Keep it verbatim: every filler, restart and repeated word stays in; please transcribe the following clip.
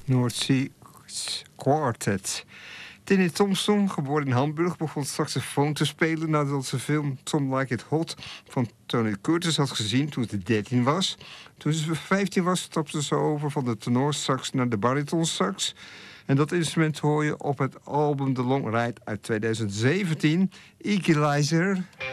North Sea Quartet. Tinny Thompson, geboren in Hamburg, begon saxofoon te spelen nadat ze film Some Like It Hot van Tony Curtis had gezien toen ze dertien was. Toen ze vijftien was, stapte ze over van de tenorsax naar de baritonsax. En dat instrument hoor je op het album The Long Ride uit tweeduizend zeventien, Equalizer.